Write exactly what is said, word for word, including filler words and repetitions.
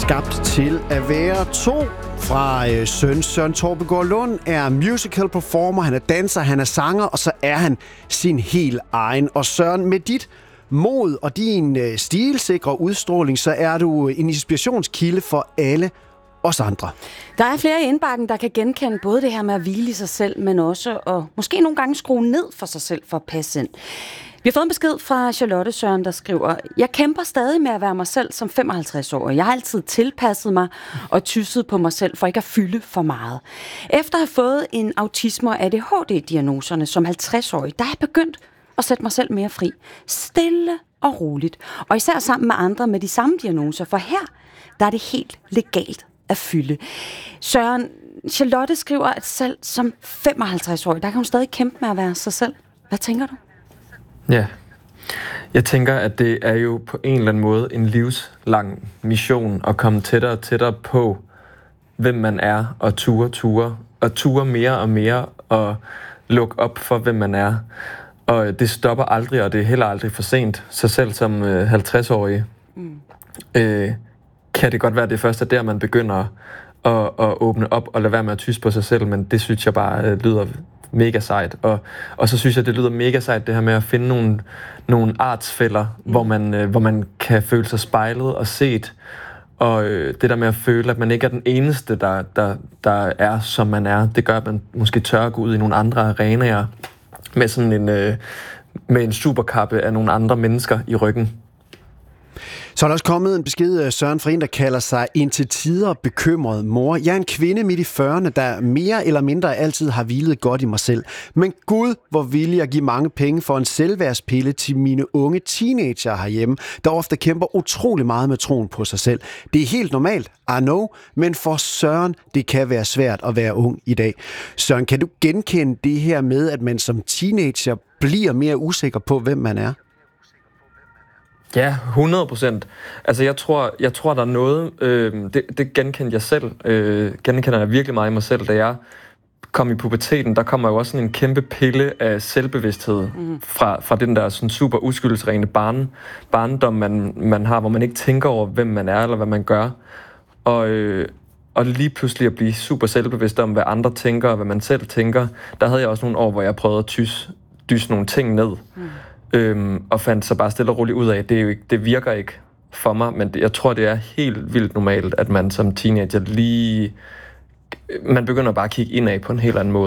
Skabt til at være to fra øh, Søn. Søren Torpegaard Lund er musical performer, han er danser, han er sanger, og så er han sin helt egen. Og Søren, med dit mod og din øh, stilsikre udstråling, så er du en inspirationskilde for alle os andre. Der er flere i indbakken, der kan genkende både det her med at hvile i sig selv, men også og måske nogle gange skrue ned for sig selv for at passe ind. Vi har fået en besked fra Charlotte Søren, der skriver: Jeg kæmper stadig med at være mig selv som femoghalvtreds-årig. Jeg har altid tilpasset mig og tysset på mig selv for ikke at fylde for meget. Efter at have fået en autisme- og A D H D-diagnoserne som halvtreds-årig, der er jeg begyndt at sætte mig selv mere fri. Stille og roligt. Og især sammen med andre med de samme diagnoser, for her der er det helt legalt at fylde. Søren, Charlotte skriver, at selv som femoghalvtreds-årig, der kan hun stadig kæmpe med at være sig selv. Hvad tænker du? Ja, jeg tænker, at det er jo på en eller anden måde en livslang mission at komme tættere og tættere på, hvem man er, og ture, ture, og ture mere og mere, og lukke op for, hvem man er. Og det stopper aldrig, og det er heller aldrig for sent. Så selv som øh, halvtreds-årig mm. øh, kan det godt være, at det først er der, man begynder at, at åbne op og lade være med at tysse på sig selv, men det synes jeg bare øh, lyder mega sejt. Og, og så synes jeg, det lyder mega sejt, det her med at finde nogle, nogle artsfæller, mm. hvor, man, øh, hvor man kan føle sig spejlet og set. Og øh, det der med at føle, at man ikke er den eneste, der, der, der er, som man er, det gør, at man måske tør at gå ud i nogle andre arenaer med sådan en, øh, med en superkappe af nogle andre mennesker i ryggen. Så er der også kommet en besked, Søren, fra en, der kalder sig en til tider bekymret mor. Jeg er en kvinde midt i fyrrerne, der mere eller mindre altid har hvilet godt i mig selv. Men Gud, hvor vil jeg give mange penge for en selvværdspille til mine unge teenager herhjemme, der ofte kæmper utrolig meget med troen på sig selv. Det er helt normalt, I know, men for Søren, det kan være svært at være ung i dag. Søren, kan du genkende det her med, at man som teenager bliver mere usikker på, hvem man er? Ja, hundrede procent. Altså, jeg tror, jeg tror, der er noget... Øh, det, det genkender jeg selv. Øh, genkender jeg virkelig meget i mig selv, da jeg kom i puberteten. Der kommer jo også sådan en kæmpe pille af selvbevidsthed mm. fra, fra den der sådan super uskyldsrene barn, barndom, man, man har, hvor man ikke tænker over, hvem man er, eller hvad man gør. Og, øh, og lige pludselig at blive super selvbevidst om, hvad andre tænker, og hvad man selv tænker. Der havde jeg også nogle år, hvor jeg prøvede at tys, dyse nogle ting ned. Mm. Øhm, og fandt så bare stille og roligt ud af, at det, er jo ikke, det virker ikke for mig, men det, jeg tror, det er helt vildt normalt, at man som teenager lige... Man begynder bare at kigge indad på en helt anden måde.